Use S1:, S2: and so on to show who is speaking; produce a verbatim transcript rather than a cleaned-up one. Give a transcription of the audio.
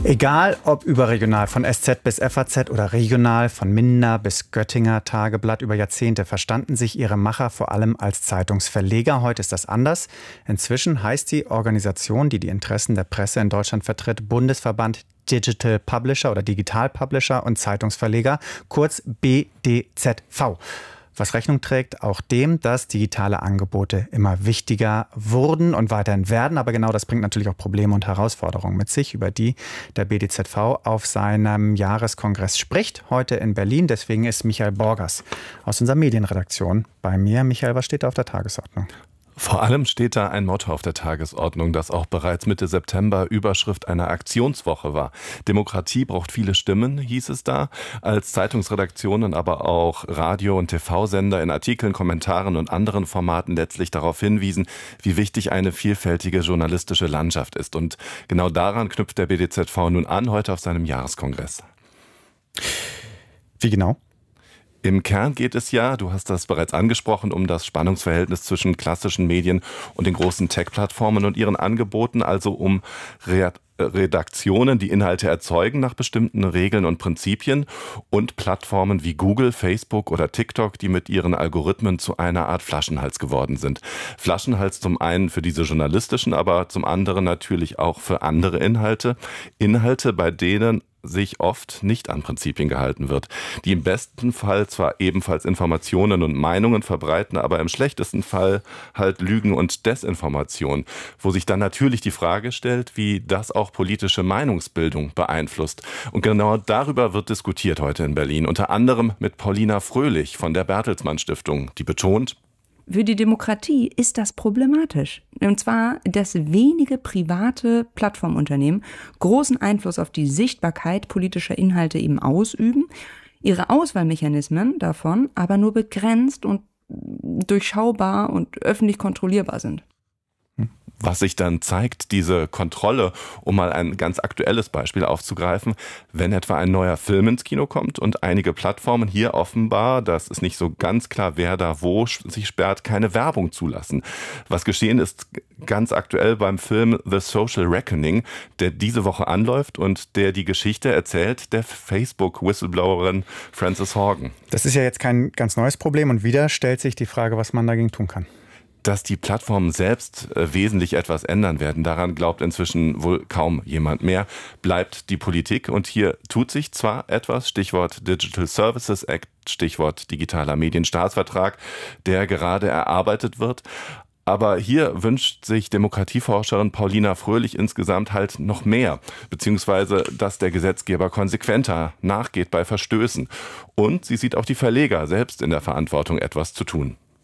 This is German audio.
S1: Egal ob überregional von S Z bis F A Z oder regional von Minder bis Göttinger Tageblatt, über Jahrzehnte verstanden sich ihre Macher vor allem als Zeitungsverleger. Heute ist das anders. Inzwischen heißt die Organisation, die die Interessen der Presse in Deutschland vertritt, Bundesverband Digital Publisher oder Digital Publisher und Zeitungsverleger, kurz B D Z V. Was Rechnung trägt auch dem, dass digitale Angebote immer wichtiger wurden und weiterhin werden. Aber genau das bringt natürlich auch Probleme und Herausforderungen mit sich, über die der B D Z V auf seinem Jahreskongress spricht, heute in Berlin. Deswegen ist Michael Borgers aus unserer Medienredaktion bei mir. Michael, was steht da auf der Tagesordnung?
S2: Vor allem steht da ein Motto auf der Tagesordnung, das auch bereits Mitte September Überschrift einer Aktionswoche war. Demokratie braucht viele Stimmen, hieß es da. Als Zeitungsredaktionen, aber auch Radio- und T V-Sender in Artikeln, Kommentaren und anderen Formaten letztlich darauf hinwiesen, wie wichtig eine vielfältige journalistische Landschaft ist. Und genau daran knüpft der B D Z V nun an, heute auf seinem Jahreskongress.
S1: Wie genau?
S2: Im Kern geht es ja, du hast das bereits angesprochen, um das Spannungsverhältnis zwischen klassischen Medien und den großen Tech-Plattformen und ihren Angeboten, also um Re- Redaktionen, die Inhalte erzeugen nach bestimmten Regeln und Prinzipien, und Plattformen wie Google, Facebook oder TikTok, die mit ihren Algorithmen zu einer Art Flaschenhals geworden sind. Flaschenhals zum einen für diese journalistischen, aber zum anderen natürlich auch für andere Inhalte. Inhalte, bei denen sich oft nicht an Prinzipien gehalten wird, die im besten Fall zwar ebenfalls Informationen und Meinungen verbreiten, aber im schlechtesten Fall halt Lügen und Desinformation, wo sich dann natürlich die Frage stellt, wie das auch politische Meinungsbildung beeinflusst. Und genau darüber wird diskutiert heute in Berlin, unter anderem mit Paulina Fröhlich von der Bertelsmann Stiftung, die betont:
S3: Für die Demokratie ist das problematisch. Und zwar, dass wenige private Plattformunternehmen großen Einfluss auf die Sichtbarkeit politischer Inhalte eben ausüben, ihre Auswahlmechanismen davon aber nur begrenzt und durchschaubar und öffentlich kontrollierbar sind.
S2: Was sich dann zeigt, diese Kontrolle, um mal ein ganz aktuelles Beispiel aufzugreifen, wenn etwa ein neuer Film ins Kino kommt und einige Plattformen hier offenbar, das ist nicht so ganz klar, wer da wo sich sperrt, keine Werbung zulassen. Was geschehen ist ganz aktuell beim Film The Social Reckoning, der diese Woche anläuft und der die Geschichte erzählt der Facebook-Whistleblowerin Frances Haugen.
S1: Das ist ja jetzt kein ganz neues Problem und wieder stellt sich die Frage, was man dagegen tun kann.
S2: Dass die Plattformen selbst äh, wesentlich etwas ändern werden, daran glaubt inzwischen wohl kaum jemand mehr, bleibt die Politik. Und hier tut sich zwar etwas, Stichwort Digital Services Act, Stichwort digitaler Medienstaatsvertrag, der gerade erarbeitet wird. Aber hier wünscht sich Demokratieforscherin Paulina Fröhlich insgesamt halt noch mehr, beziehungsweise dass der Gesetzgeber konsequenter nachgeht bei Verstößen. Und sie sieht auch die Verleger selbst in der Verantwortung, etwas zu tun.